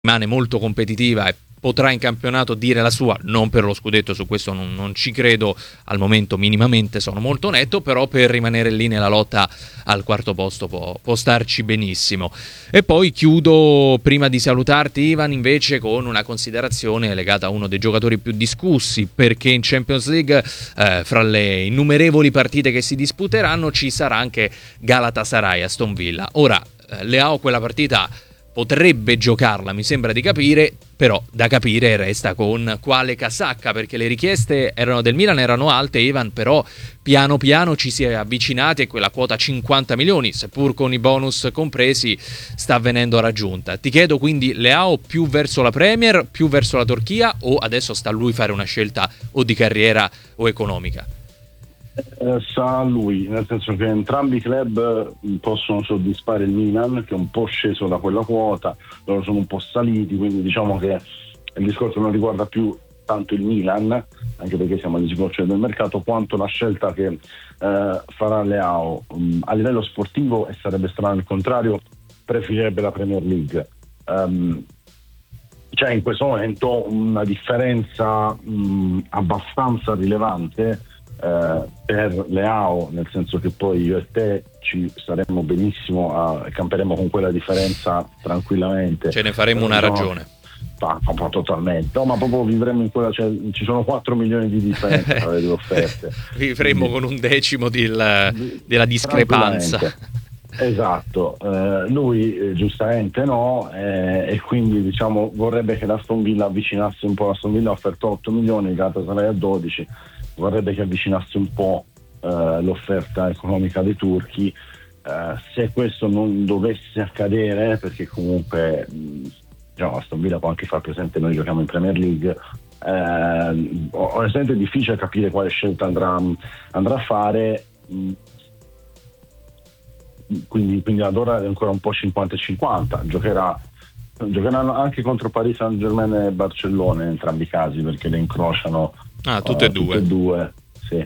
rimane molto competitiva e potrà in campionato dire la sua, non per lo scudetto, su questo non ci credo al momento minimamente, sono molto netto, però per rimanere lì nella lotta al quarto posto può starci benissimo. E poi chiudo, prima di salutarti Ivan, invece con una considerazione legata a uno dei giocatori più discussi, perché in Champions League fra le innumerevoli partite che si disputeranno ci sarà anche Galatasaray-Aston Villa. Ora Leao quella partita potrebbe giocarla, mi sembra di capire, però da capire resta con quale casacca, perché le richieste del Milan erano alte, Ivan, però piano piano ci si è avvicinati e quella quota 50 milioni, seppur con i bonus compresi, sta venendo raggiunta. Ti chiedo quindi, Leao più verso la Premier, più verso la Turchia, o adesso sta a lui fare una scelta o di carriera o economica? Sa a lui, nel senso che entrambi i club possono soddisfare il Milan, che è un po' sceso da quella quota, loro sono un po' saliti, quindi diciamo che il discorso non riguarda più tanto il Milan, anche perché siamo agli sgoccioli del mercato, quanto la scelta che farà Leao. A livello sportivo, e sarebbe strano il contrario, preferirebbe la Premier League. C'è in questo momento una differenza abbastanza rilevante per Leao, nel senso che poi io e te ci staremmo benissimo, camperemo con quella differenza tranquillamente, ce ne faremo una ragione. Totalmente, no, ma proprio vivremo in quella, cioè, ci sono 4 milioni di differenze tra le due offerte. Vivremo con un decimo della discrepanza. Esatto, lui giustamente no, e quindi diciamo vorrebbe che l'Aston Villa avvicinasse un po'. L'Aston Villa ha offerto 8 milioni, il Galatasaray a 12, vorrebbe che avvicinasse un po' l'offerta economica dei turchi. Se questo non dovesse accadere, perché comunque Aston Villa può anche far presente noi giochiamo in Premier League, onestamente è difficile capire quale scelta andrà a fare, quindi ad ora è ancora un po' 50-50. Giocheranno anche contro Paris Saint-Germain e Barcellona in entrambi i casi, perché le incrociano tutte e due. Sì.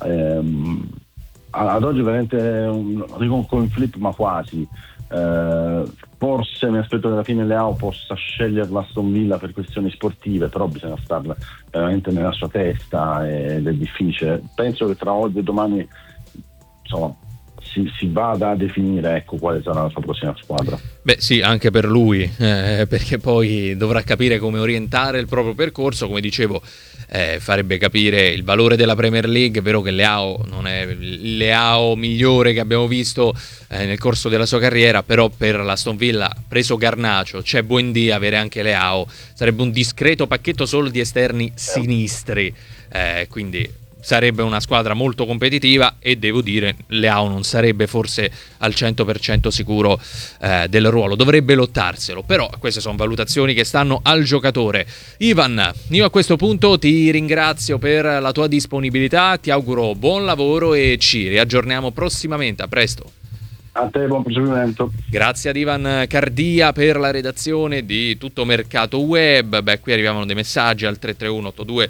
Ad oggi veramente dico un coin flip, ma quasi. Forse mi aspetto che alla fine Leao possa scegliere l'Aston Villa per questioni sportive, però bisogna starla veramente nella sua testa ed è difficile. Penso che tra oggi e domani insomma si vada a definire quale sarà la sua prossima squadra. Beh sì, anche per lui, perché poi dovrà capire come orientare il proprio percorso. Come dicevo, farebbe capire il valore della Premier League. È vero che Leao non è il Leao migliore che abbiamo visto nel corso della sua carriera, però per l'Aston Villa, preso Garnacio, c'è Buendia, avere anche Leao sarebbe un discreto pacchetto solo di esterni sinistri, quindi sarebbe una squadra molto competitiva, e devo dire Leao non sarebbe forse al 100% sicuro del ruolo, dovrebbe lottarselo, però queste sono valutazioni che stanno al giocatore. Ivan, io a questo punto ti ringrazio per la tua disponibilità, ti auguro buon lavoro e ci riaggiorniamo prossimamente. A presto. A te, buon proseguimento. Grazie ad Ivan Cardia per la redazione di Tutto Mercato Web. Qui arrivavano dei messaggi al 33182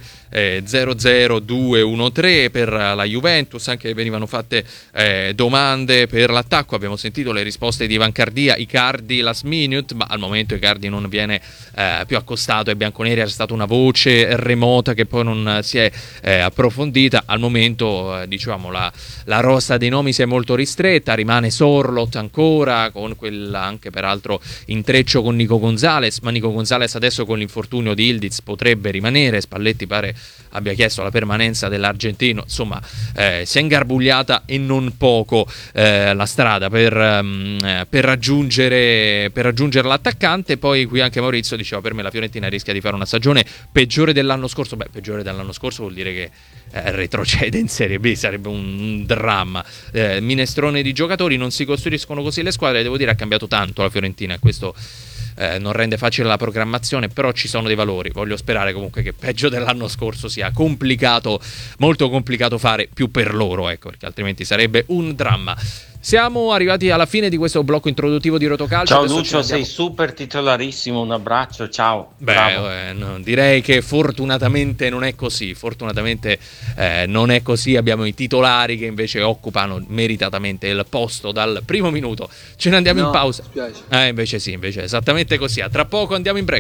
00213 per la Juventus, anche venivano fatte domande per l'attacco. Abbiamo sentito le risposte di Ivan Cardia. Icardi last minute, ma al momento Icardi non viene più accostato ai bianconeri, era stata una voce remota che poi non si è approfondita. Al momento diciamo la rosa dei nomi si è molto ristretta, rimane Sorloth ancora, con quella anche peraltro intreccio con Nico Gonzalez, ma Nico Gonzalez adesso con l'infortunio di Ildiz potrebbe rimanere. Spalletti pare abbia chiesto la permanenza dell'argentino. Insomma, si è ingarbugliata e non poco la strada per raggiungere l'attaccante. Poi qui anche Maurizio diceva: per me la Fiorentina rischia di fare una stagione peggiore dell'anno scorso. Peggiore dell'anno scorso vuol dire che retrocede in Serie B, sarebbe un dramma. Minestrone di giocatori, non si costruiscono così le squadre. Devo dire ha cambiato tanto la Fiorentina, e questo non rende facile la programmazione, però ci sono dei valori. Voglio sperare comunque che peggio dell'anno scorso sia complicato, molto complicato fare più per loro, perché altrimenti sarebbe un dramma. Siamo arrivati alla fine di questo blocco introduttivo di Rotocalcio. Ciao Lucio, sei super titolarissimo, un abbraccio, ciao. No, direi che fortunatamente non è così, abbiamo i titolari che invece occupano meritatamente il posto dal primo minuto. Ce ne andiamo in pausa. Invece è esattamente così. A tra poco andiamo in break.